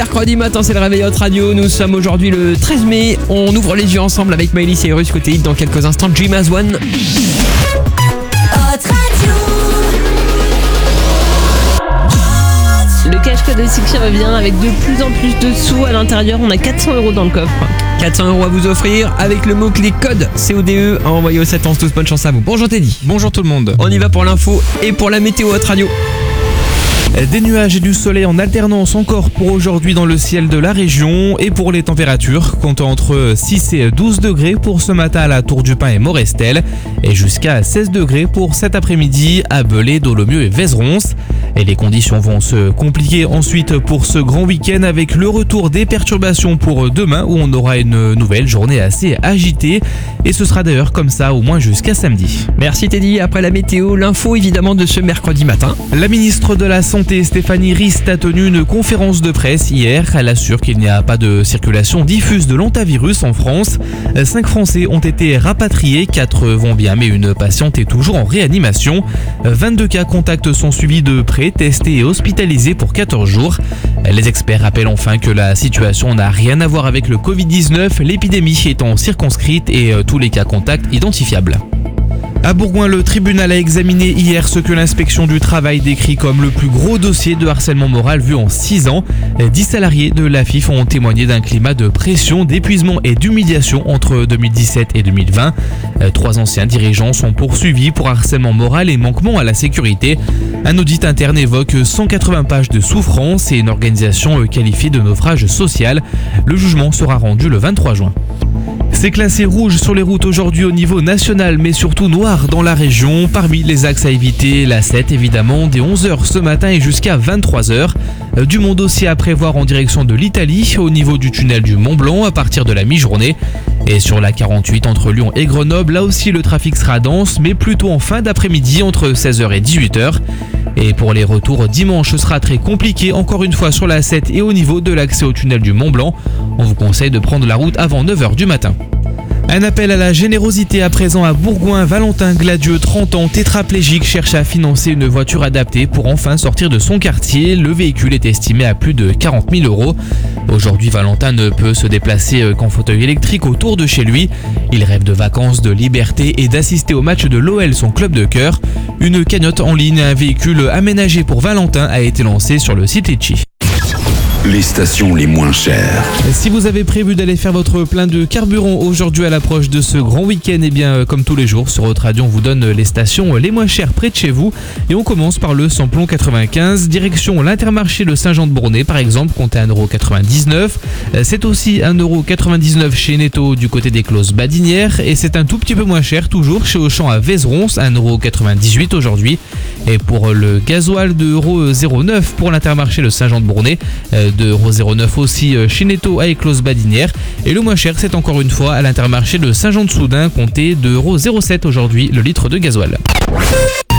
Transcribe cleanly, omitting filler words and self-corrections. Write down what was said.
mercredi matin, c'est le réveil Hot Radio. Nous sommes aujourd'hui le 13 mai. On ouvre les yeux ensemble avec Miley Cyrus côté hit dans quelques instants. Dream as One. Le cache-code aussi qui revient avec de plus en plus de sous à l'intérieur. On a 400 € dans le coffre. 400 € à vous offrir avec le mot-clé code CODE à envoyer au 711-12. Bonne chance à vous. Bonjour Teddy. Bonjour tout le monde. On y va pour l'info et pour la météo Hot Radio. Des nuages et du soleil en alternance encore pour aujourd'hui dans le ciel de la région. Et pour les températures, comptant entre 6 et 12 degrés pour ce matin à la Tour du Pin et Morestel. Et jusqu'à 16 degrés pour cet après-midi à Belay, Dolomieu et Vézeronce. Et les conditions vont se compliquer ensuite pour ce grand week-end avec le retour des perturbations pour demain où on aura une nouvelle journée assez agitée. Et ce sera d'ailleurs comme ça au moins jusqu'à samedi. Merci Teddy. Après la météo, l'info évidemment de ce mercredi matin. La ministre de la Santé Stéphanie Rist a tenu une conférence de presse hier. Elle assure qu'il n'y a pas de circulation diffuse de l'hantavirus en France. 5 Français ont été rapatriés, 4 vont bien mais une patiente est toujours en réanimation. 22 cas contacts sont suivis de près, testés et hospitalisés pour 14 jours. Les experts rappellent enfin que la situation n'a rien à voir avec le Covid-19, l'épidémie étant circonscrite et tous les cas contacts identifiables. À Bourgoin, le tribunal a examiné hier ce que l'inspection du travail décrit comme le plus gros dossier de harcèlement moral vu en 6 ans. 10 salariés de l'AFIF ont témoigné d'un climat de pression, d'épuisement et d'humiliation entre 2017 et 2020. 3 anciens dirigeants sont poursuivis pour harcèlement moral et manquement à la sécurité. Un audit interne évoque 180 pages de souffrance et une organisation qualifiée de naufrage social. Le jugement sera rendu le 23 juin. C'est classé rouge sur les routes aujourd'hui au niveau national, mais surtout noir dans la région. Parmi les axes à éviter, la 7 évidemment, dès 11h ce matin et jusqu'à 23h. Du monde aussi à prévoir en direction de l'Italie, au niveau du tunnel du Mont Blanc à partir de la mi-journée. Et sur la 48 entre Lyon et Grenoble, là aussi le trafic sera dense, mais plutôt en fin d'après-midi entre 16h et 18h. Et pour les retours dimanche, ce sera très compliqué encore une fois sur la 7 et au niveau de l'accès au tunnel du Mont Blanc. On vous conseille de prendre la route avant 9h du matin. Un appel à la générosité à présent à Bourgoin. Valentin Gladieux, 30 ans, tétraplégique, cherche à financer une voiture adaptée pour enfin sortir de son quartier. Le véhicule est estimé à plus de 40 000 €. Aujourd'hui, Valentin ne peut se déplacer qu'en fauteuil électrique autour de chez lui. Il rêve de vacances, de liberté et d'assister au match de l'OL, son club de cœur. Une cagnotte en ligne, un véhicule aménagé pour Valentin a été lancé sur le site Litchi. Les stations les moins chères. Si vous avez prévu d'aller faire votre plein de carburant aujourd'hui à l'approche de ce grand week-end, eh bien comme tous les jours sur Hot Radio, on vous donne les stations les moins chères près de chez vous. Et on commence par le samplon 95, direction l'Intermarché de Saint-Jean-de-Bournay par exemple, comptez 1,99 €. C'est aussi 1,99 € chez Netto du côté des Closes Badinières. Et c'est un tout petit peu moins cher toujours chez Auchan à Vézeronce, 1,98 € aujourd'hui. Et pour le gasoil, 2,09 € pour l'Intermarché de Saint-Jean-de-Bournay. 2,09 € aussi chez Netto à Closes Badinières. Et le moins cher, c'est encore une fois à l'Intermarché de Saint-Jean-de-Soudain, comptez 2,07 € aujourd'hui le litre de gasoil.